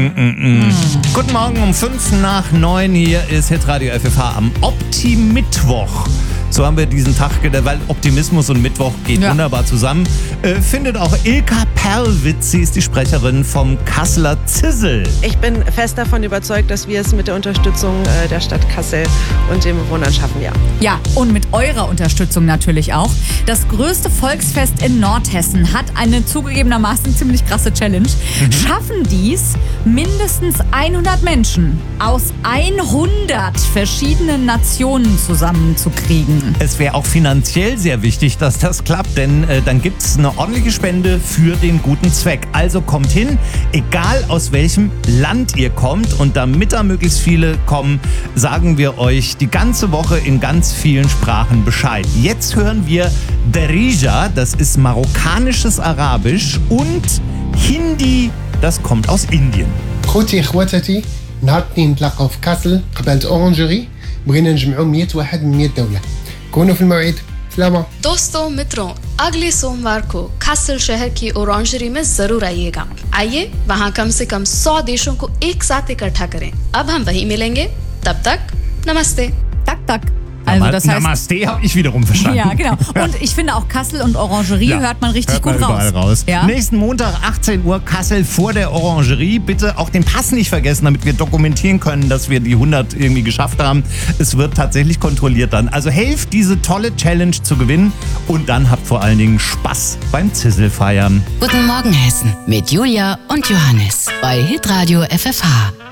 Guten Morgen um 8:55. Hier ist Hitradio FFH am Opti-Mittwoch. So haben wir diesen Tag, weil Optimismus und Mittwoch geht wunderbar zusammen. Findet auch Ilka Perlwitz, sie ist die Sprecherin vom Kasseler Zissel. Ich bin fest davon überzeugt, dass wir es mit der Unterstützung der Stadt Kassel und den Bewohnern schaffen, ja. Ja, und mit eurer Unterstützung natürlich auch. Das größte Volksfest in Nordhessen hat eine zugegebenermaßen ziemlich krasse Challenge. Schaffen dies mindestens 100 Menschen aus 100 verschiedenen Nationen zusammenzukriegen. Es wäre auch finanziell sehr wichtig, dass das klappt, denn dann gibt es eine ordentliche Spende für den guten Zweck. Also kommt hin, egal aus welchem Land ihr kommt, und damit da möglichst viele kommen, sagen wir euch die ganze Woche in ganz vielen Sprachen Bescheid. Jetzt hören wir Darija, das ist marokkanisches Arabisch, und Hindi, das kommt aus Indien. خوتي اخواتتي نهار نتلاقاو في كاسل قبالة اورانجري بغينا نجمعوا 100 واحد من 100 دولة كونوا في الموعد سلامة दोस्तों मित्रों अगले सोमवार को कासल शहर की ओरेंजरी में जरूर आइएगा। आइए वहाँ कम से कम 100 देशों को एक साथ इकट्ठा करें। अब हम वहीं मिलेंगे, तब तक नमस्ते। Tak, tak. Also das heißt, Namaste habe ich wiederum verstanden. ja, genau. Und ich finde auch Kassel und Orangerie hört man richtig hört man gut überall raus. Ja? Nächsten Montag 18 Uhr Kassel vor der Orangerie. Bitte auch den Pass nicht vergessen, damit wir dokumentieren können, dass wir die 100 irgendwie geschafft haben. Es wird tatsächlich kontrolliert dann. Also helft, diese tolle Challenge zu gewinnen, und dann habt vor allen Dingen Spaß beim Zissel feiern. Guten Morgen Hessen mit Julia und Johannes bei Hitradio FFH.